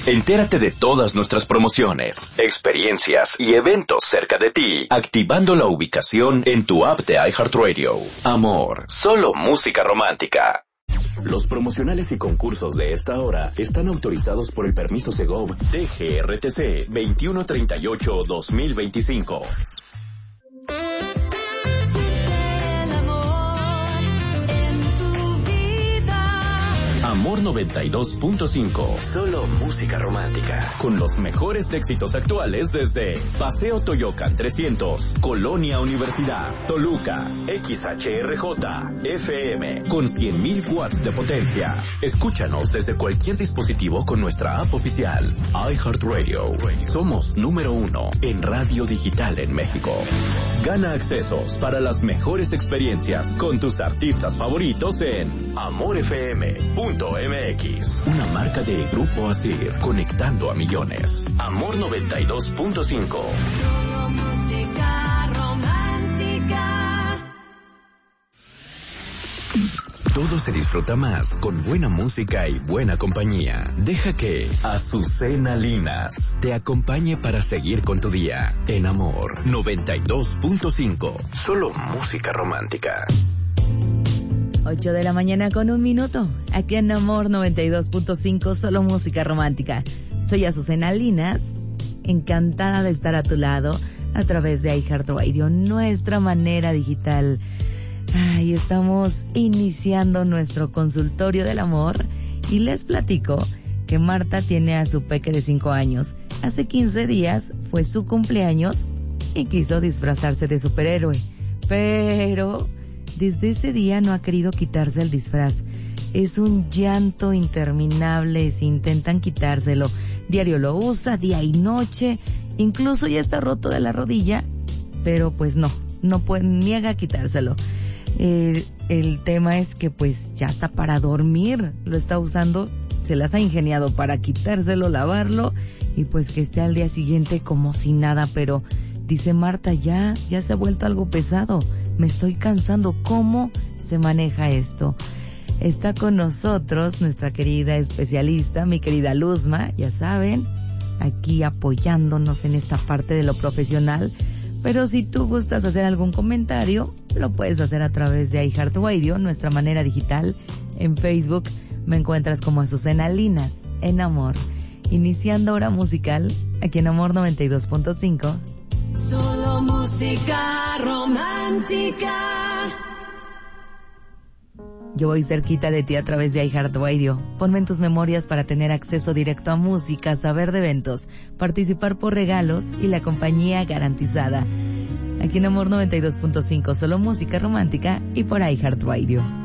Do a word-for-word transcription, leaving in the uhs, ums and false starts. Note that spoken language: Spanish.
Entérate de todas nuestras promociones, experiencias y eventos cerca de ti, activando la ubicación en tu app de iHeartRadio. Amor, solo música romántica. Los promocionales y concursos de esta hora están autorizados por el permiso Segov D G R T C veintiuno treinta y ocho guión dos mil veinticinco. Amor noventa y dos punto cinco. Solo música romántica. Con los mejores éxitos actuales desde Paseo Toyocan trescientos, Colonia Universidad, Toluca, X H R J, F M, con cien mil watts de potencia. Escúchanos desde cualquier dispositivo con nuestra app oficial. iHeartRadio. Somos número uno en radio digital en México. Gana accesos para las mejores experiencias con tus artistas favoritos en amor f m punto m x. Una marca de Grupo Asir, conectando a millones. Amor noventa y dos punto cinco. Música romántica. Todo se disfruta más con buena música y buena compañía. Deja que Azucena Linas te acompañe para seguir con tu día. En Amor noventa y dos punto cinco. Solo música romántica. ocho de la mañana con un minuto. Aquí en Amor noventa y dos punto cinco, solo música romántica. Soy Azucena Linas, encantada de estar a tu lado a través de iHeartRadio, nuestra manera digital. Ay, estamos iniciando nuestro consultorio del amor y les platico que Marta tiene a su peque de cinco años. Hace quince días fue su cumpleaños y quiso disfrazarse de superhéroe, pero desde ese día no ha querido quitarse el disfraz. Es un llanto interminable si intentan quitárselo. Diario lo usa, día y noche, incluso ya está roto de la rodilla, pero pues no, no puede, niega quitárselo. Eh, el tema es que pues ya está para dormir, lo está usando, se las ha ingeniado para quitárselo, lavarlo y pues que esté al día siguiente como si nada, pero dice Marta, ya, ya se ha vuelto algo pesado, me estoy cansando. ¿Cómo se maneja esto? Está con nosotros nuestra querida especialista, mi querida Luzma, ya saben, aquí apoyándonos en esta parte de lo profesional. Pero si tú gustas hacer algún comentario, lo puedes hacer a través de iHeartRadio, nuestra manera digital. En Facebook me encuentras como Azucena Linas, en Amor. Iniciando hora musical, aquí en Amor noventa y dos punto cinco. Solo música romántica. Yo voy cerquita de ti a través de iHeartRadio. Ponme en tus memorias para tener acceso directo a música, saber de eventos, participar por regalos y la compañía garantizada. Aquí en Amor noventa y dos punto cinco, solo música romántica y por iHeartRadio.